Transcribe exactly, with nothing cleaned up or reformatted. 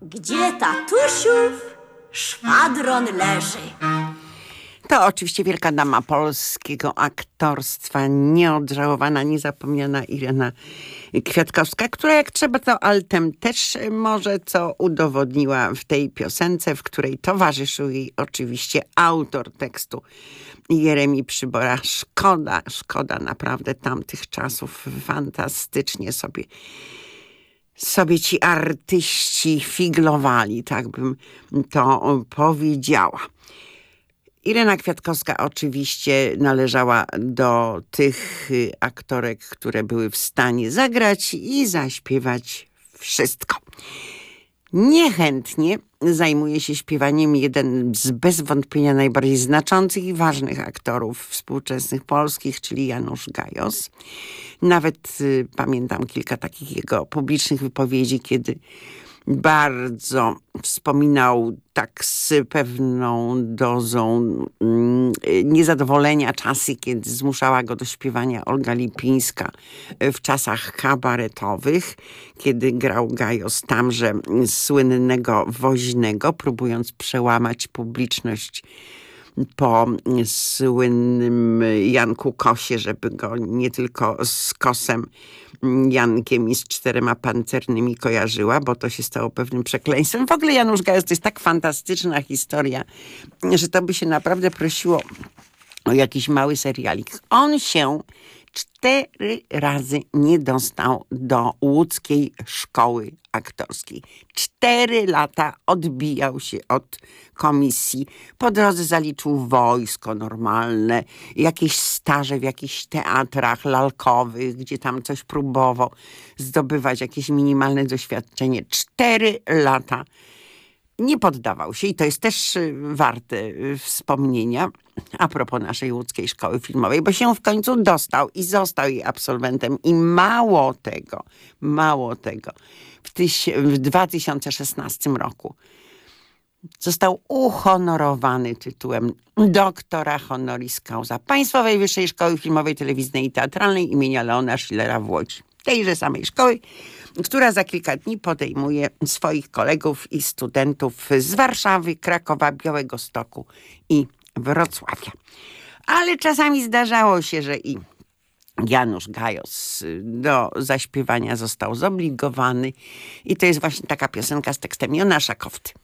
gdzie tatusiów szwadron leży. To oczywiście wielka dama polskiego aktorstwa, nieodżałowana, niezapomniana Irena Kwiatkowska, która jak trzeba to altem też może, co udowodniła w tej piosence, w której towarzyszył jej oczywiście autor tekstu Jeremi Przybora. Szkoda, szkoda naprawdę tamtych czasów. Fantastycznie sobie sobie ci artyści figlowali, tak bym to powiedziała. Irena Kwiatkowska oczywiście należała do tych aktorek, które były w stanie zagrać i zaśpiewać wszystko. Niechętnie zajmuje się śpiewaniem jeden z bez wątpienia najbardziej znaczących i ważnych aktorów współczesnych polskich, czyli Janusz Gajos. Nawet y, pamiętam kilka takich jego publicznych wypowiedzi, kiedy bardzo wspominał tak z pewną dozą mm, niezadowolenia czasy, kiedy zmuszała go do śpiewania Olga Lipińska w czasach kabaretowych, kiedy grał Gajos tamże słynnego Woźnego, próbując przełamać publiczność po słynnym Janku Kosie, żeby go nie tylko z Kosem Jankiem i z czterema pancernymi kojarzyła, bo to się stało pewnym przekleństwem. W ogóle Janusz Gajos to jest tak fantastyczna historia, że to by się naprawdę prosiło o jakiś mały serialik. On się cztery razy nie dostał do łódzkiej szkoły aktorskiej. Cztery lata odbijał się od komisji. Po drodze zaliczył wojsko normalne, jakieś staże w jakichś teatrach lalkowych, gdzie tam coś próbował zdobywać, jakieś minimalne doświadczenie. Cztery lata nie poddawał się i to jest też warte wspomnienia a propos naszej łódzkiej szkoły filmowej, bo się w końcu dostał i został jej absolwentem i mało tego, mało tego, w, tyś, w dwa tysiące szesnastym roku został uhonorowany tytułem doktora honoris causa Państwowej Wyższej Szkoły Filmowej, Telewizyjnej i Teatralnej imienia Leona Schillera w Łodzi. Tejże samej szkoły, która za kilka dni podejmuje swoich kolegów i studentów z Warszawy, Krakowa, Białegostoku i Wrocławia. Ale czasami zdarzało się, że i Janusz Gajos do zaśpiewania został zobligowany i to jest właśnie taka piosenka z tekstem Jonasza Kofty.